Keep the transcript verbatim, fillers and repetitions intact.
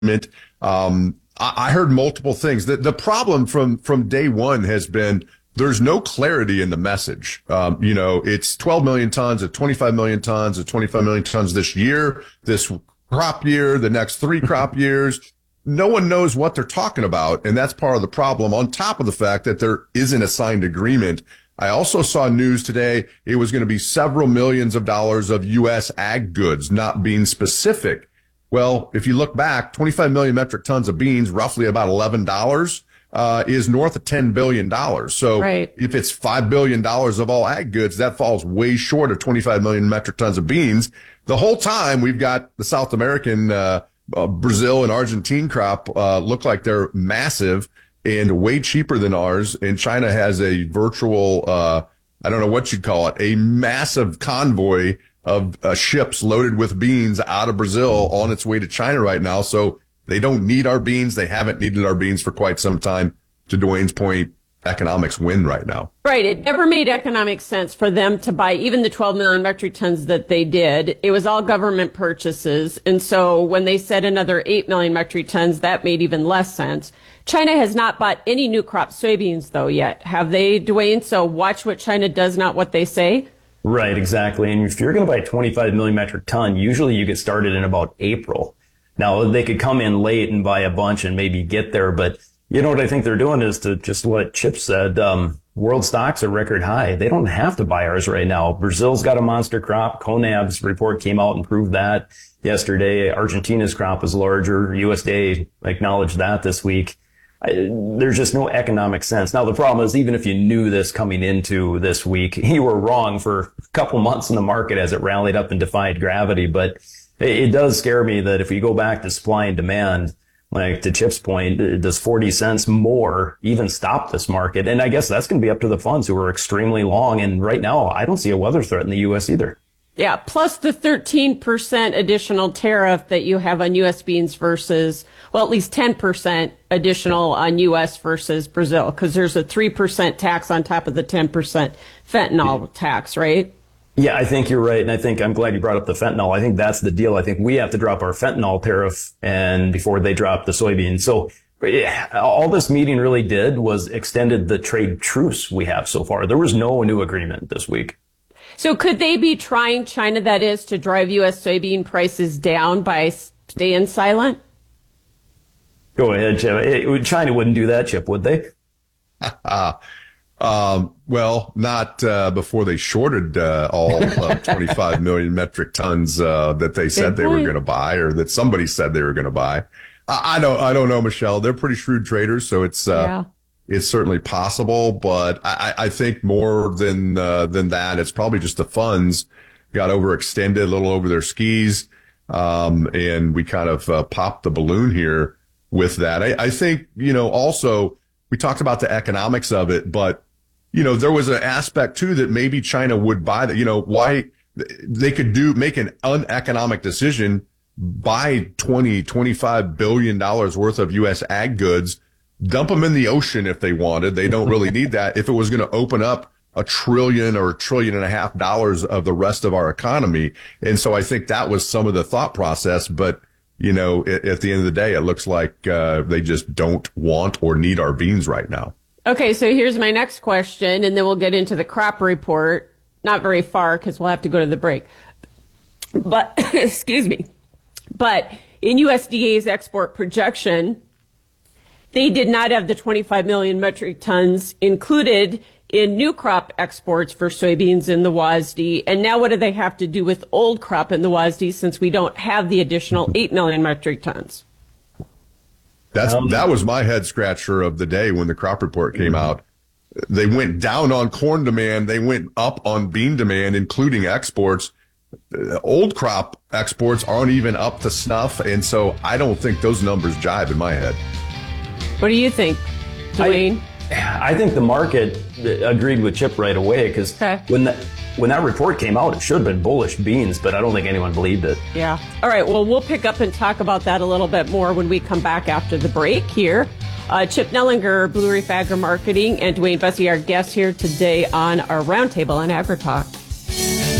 Um, I, I heard multiple things. The, the problem from, from day one has been there's no clarity in the message. Um, you know, it's twelve million tons at twenty-five million tons at twenty-five million tons this year, this crop year, the next three crop years. No one knows what they're talking about. And that's part of the problem, on top of the fact that there isn't a signed agreement. I also saw news today. It was going to be several millions of dollars of U S ag goods, not being specific. Well, if you look back, twenty-five million metric tons of beans, roughly about eleven dollars, uh, is north of ten billion dollars. So right. If it's five billion dollars of all ag goods, that falls way short of twenty-five million metric tons of beans. The whole time we've got the South American, uh, uh Brazil and Argentine crop, uh, look like they're massive and way cheaper than ours. And China has a virtual, uh, I don't know what you'd call it, a massive convoy of uh, ships loaded with beans out of Brazil on its way to China right now. So they don't need our beans. They haven't needed our beans for quite some time. To Dwayne's point, economics win right now. Right. It never made economic sense for them to buy even the twelve million metric tons that they did. It was all government purchases. And so when they said another eight million metric tons, that made even less sense. China has not bought any new crop soybeans, though, yet. Have they, Dwayne? So watch what China does, not what they say. Right, exactly. And if you're going to buy twenty-five million metric ton, usually you get started in about April. Now, they could come in late and buy a bunch and maybe get there. But you know what I think they're doing is to just what Chip said. Um, world stocks are record high. They don't have to buy ours right now. Brazil's got a monster crop. CONAB's report came out and proved that yesterday. Argentina's crop is larger. U S D A acknowledged that this week. I, there's just no economic sense. Now, the problem is, even if you knew this coming into this week, you were wrong for a couple months in the market as it rallied up and defied gravity. But it, it does scare me that if we go back to supply and demand, like to Chip's point, does forty cents more even stop this market? And I guess that's going to be up to the funds who are extremely long. And right now, I don't see a weather threat in the U S either. Yeah, plus the thirteen percent additional tariff that you have on U S beans versus, well, at least ten percent additional on U S versus Brazil, because there's a three percent tax on top of the ten percent fentanyl tax, right? Yeah, I think you're right. And I think I'm glad you brought up the fentanyl. I think that's the deal. I think we have to drop our fentanyl tariff and before they drop the soybeans. So yeah, all this meeting really did was extended the trade truce we have so far. There was no new agreement this week. So could they be trying, China that is, to drive U S soybean prices down by staying silent? Go ahead, Chip. China wouldn't do that, Chip, would they? um, well, not uh, before they shorted uh, all uh, twenty-five million metric tons uh, that they said they were going to buy, or that somebody said they were going to buy. I, I don't, I don't know, Michelle. They're pretty shrewd traders, so it's uh, yeah. it's certainly possible. But I, I think more than uh, than that, it's probably just the funds got overextended, a little over their skis, um, and we kind of uh, popped the balloon here with that. I, I think, you know, also we talked about the economics of it, but, you know, there was an aspect too that maybe China would buy that, you know, why they could do, make an uneconomic decision, buy twenty, twenty-five billion dollars worth of U S ag goods, dump them in the ocean if they wanted. They don't really need that. If it was going to open up a trillion or a trillion and a half dollars of the rest of our economy. And so I think that was some of the thought process, but you know, at, at the end of the day, it looks like uh, they just don't want or need our beans right now. Okay, so here's my next question, and then we'll get into the crop report. Not very far, because we'll have to go to the break. But, excuse me. But in U S D A's export projection, they did not have the twenty-five million metric tons included in new crop exports for soybeans in the W A S D. And now what do they have to do with old crop in the W A S D since we don't have the additional eight million metric tons? That's, um, that was my head scratcher of the day when the crop report came out. They went down on corn demand. They went up on bean demand, including exports. Uh, old crop exports aren't even up to snuff. And so I don't think those numbers jive in my head. What do you think, Dwayne? I, I think the market agreed with Chip right away, because okay. when that when that report came out, it should have been bullish beans, but I don't think anyone believed it. Yeah. All right. Well, we'll pick up and talk about that a little bit more when we come back after the break here. Uh, Chip Nellinger, Blue Reef Agri Marketing, and Dwayne Vesey, our guests here today on our roundtable on AgriTalk.